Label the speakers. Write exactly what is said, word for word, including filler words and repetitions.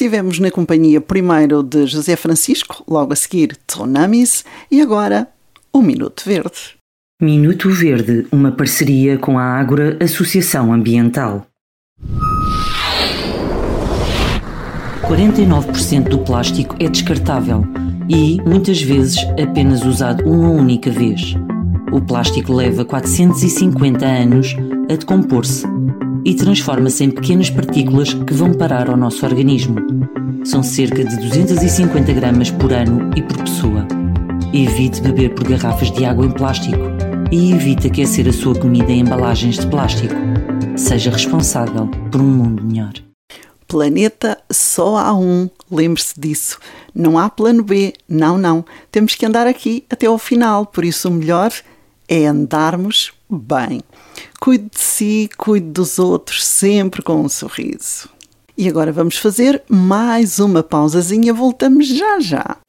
Speaker 1: Estivemos na companhia primeiro de José Francisco, logo a seguir Tsunamis e agora o Minuto Verde.
Speaker 2: Minuto Verde, uma parceria com a Ágora Associação Ambiental. quarenta e nove por cento do plástico é descartável e, muitas vezes, apenas usado uma única vez. O plástico leva quatrocentos e cinquenta anos a decompor-se e transforma-se em pequenas partículas que vão parar ao nosso organismo. São cerca de duzentos e cinquenta gramas por ano e por pessoa. Evite beber por garrafas de água em plástico e evite aquecer a sua comida em embalagens de plástico. Seja responsável por um mundo melhor.
Speaker 1: Planeta só há um, lembre-se disso. Não há plano B, não, não. Temos que andar aqui até ao final, por isso o melhor é andarmos bem. Cuide de si, cuide dos outros, sempre com um sorriso. E agora vamos fazer mais uma pausazinha, voltamos já já.